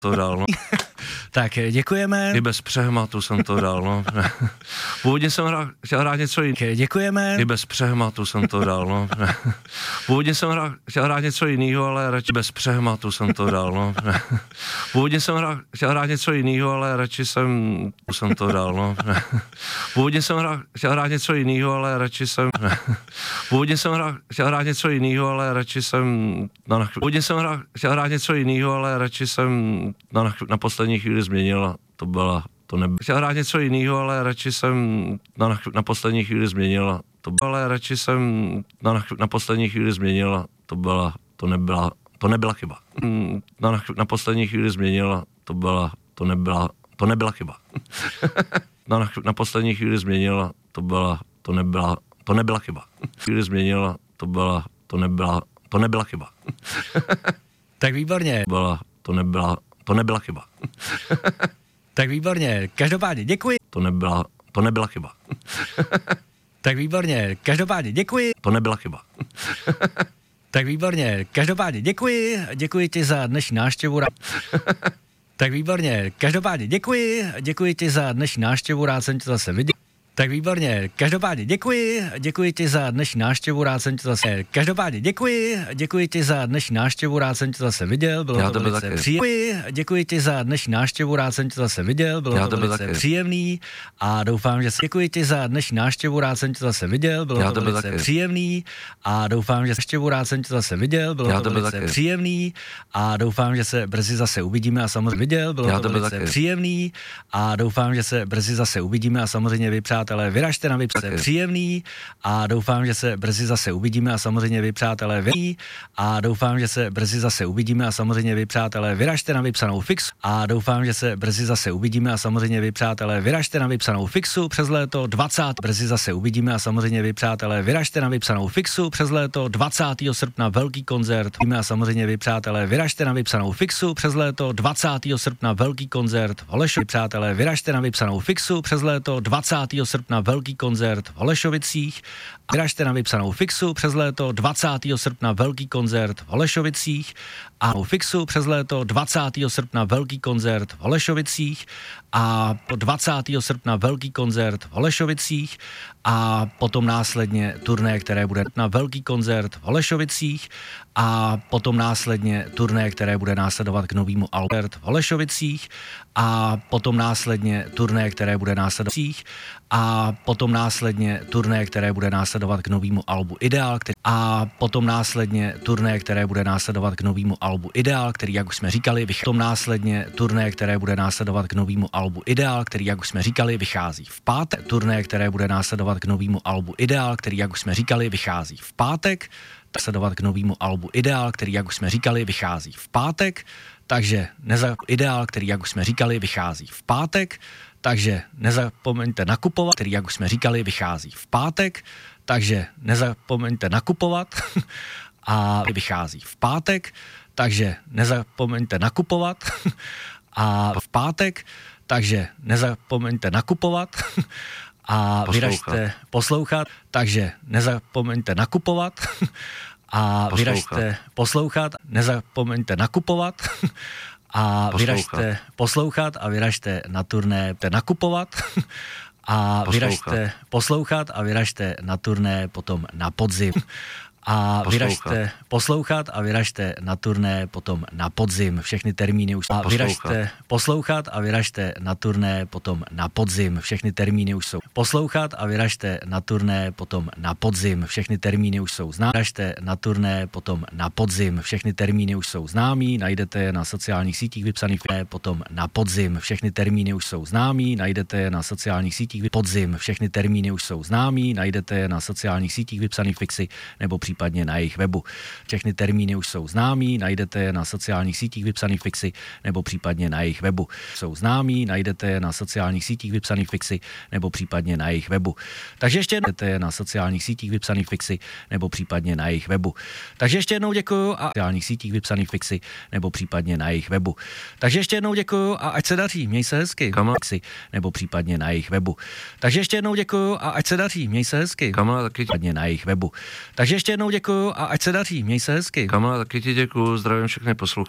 to dal, no. Tak děkujeme. I bez přehmatu jsem to dal, no. Původně jsem chtěl hrát něco jiného. Děkujeme. I bez přehmatu jsem to dal, no. Původně jsem chtěl hrát něco jiného, ale radši bez přehmatu jsem to dal, no. Původně jsem chtěl hrát něco jiného, ale radši jsem to dal, no. Původně jsem chtěl hrát něco jiného, ale radši jsem Původně jsem chtěl hrát něco jiného, ale radši jsem Původně jsem chtěl hrát něco jiného, ale radši jsem na poslední chvíli změnil a chtěl hrát něco jiného, ale radši jsem na poslední chvíli změnil a ale radši jsem na poslední chvíli změnil a to nebyla chyba. Na poslední chvíli změnil a to nebyla chyba. Na poslední chvíli změnil a to nebyla chyba. Chvíli změnil a to nebyla chyba. Tak výborně. To nebyla chyba. Tak výborně. Každopádně děkuji. To nebyla chyba. Tak výborně. Každopádně děkuji. To nebyla chyba. Tak výborně. Každopádně děkuji. Děkuji ti za dnešní návštěvu. Tak výborně. Každopádně děkuji. Děkuji ti za dnešní návštěvu. Rád jsem tě zase viděl. Tak výborně. Každopádně děkuji. Děkuji ti za dnešní návštěvu. Rád jsem tě zase. Každopádně děkuji. Děkuji ti za dnešní návštěvu. Rád jsem tě zase viděl. Bylo to velice příjemné. Děkuji ti za dnešní návštěvu. Rád jsem tě zase viděl. Bylo to velice příjemný a doufám, že děkuji ti za dnešní návštěvu. Rád jsem tě zase viděl. Bylo to velice příjemný a doufám, že návštěvu. Rád jsem tě zase viděl. Bylo to velice příjemný a doufám, že se brzy zase uvidíme a samozřejmě viděl. Bylo to velice příjemný a doufám, že se brzy zase uvidíme a samozřejmě vy přátelé, vyražte na vypsané příjemný a doufám, že se brzy zase uvidíme a samozřejmě vy přátelé a doufám, že se brzy zase uvidíme a samozřejmě vy přátelé, vyražte na vypsanou fixu a doufám, že se brzy zase uvidíme a samozřejmě vy přátelé, vyražte na vypsanou fixu přes léto 20. Brzy zase uvidíme a samozřejmě vy přátelé, vyražte na vypsanou fixu přes léto 20. srpna velký koncert. A samozřejmě vy přátelé, vyražte na vypsanou fixu přes léto 20. srpna velký koncert v Holešovicích. Přátelé, vyražte na vypsanou fixu přes léto 20. srpna velký koncert v Holešovicích. Vyražte na vypsanou fixu přes léto 20. srpna velký koncert v Holešovicích a fixu přes léto 20. srpna velký koncert v Holešovicích a 20. srpna velký koncert v Holešovicích a potom následně turné, které bude na velký koncert v Holešovicích a potom následně turné, které bude následovat k novému albu v Holešovicích a potom následně turné, které bude následovat a potom následně turné, které bude následovat k novému albu Ideál, a potom následně turné, které bude následovat k novému albu Ideál, který, jak už jsme říkali, potom následně turné, které bude následovat k novému albu Ideál, který, jak už jsme říkali, vychází v pátek. Turné, které bude následovat k novému albu Ideál, který, jak už jsme říkali, vychází v pátek. Následovat k novému albu Ideál, který, jak už jsme říkali, vychází v pátek. Takže Ideál, který, jak už jsme říkali, vychází v pátek. Takže nezapomeňte nakupovat, který, jak už jsme říkali, vychází v pátek. Takže nezapomeňte nakupovat a vychází v pátek. Takže nezapomeňte nakupovat a v pátek. Takže nezapomeňte nakupovat a vyražte poslouchat. Takže nezapomeňte nakupovat a vyražte poslouchat. Nezapomeňte nakupovat a vyražte poslouchat a vyražte na turné nakupovat a vyražte poslouchat a vyražte na turné potom na podzim a vyražte poslouchat a vyražte na turné potom na podzim. Všechny termíny už a vyražte poslouchat a vyražte na turné potom na podzim. Všechny termíny už jsou poslouchat a vyražte na turné potom na podzim. Všechny termíny už jsou známí. Vyražte na turné potom na podzim. Všechny termíny už jsou známí. Najdete je na sociálních sítích vypsaných potom na podzim. Všechny termíny už jsou známí. Najdete je na sociálních sítích podzim. Všechny termíny už jsou známí. Najdete je na sociálních sítích vypsaných fixy nebo případně na jejich webu. Všechny termíny už jsou známí, najdete je na sociálních sítích vypsaných fixy nebo případně na jejich webu. Jsou známí, najdete je na sociálních sítích vypsaných fixy nebo případně na jejich webu. Takže ještě jednou najdete je na sociálních sítích vypsaných fixy nebo případně na jejich webu. Takže ještě jednou děkuju a sociálních sítích vypsaných fixy nebo případně na jejich webu. Takže ještě jednou děkuju a ať se daří, měj se hezky. Fixy nebo případně na jejich webu. Takže ještě jednou děkuju a ať se daří, měj se hezky. Případně na jejich webu. Takže ještě jednou děkuju a ať se daří, měj se hezky. Kamala, taky ti děkuju, zdravím všechny posluchače.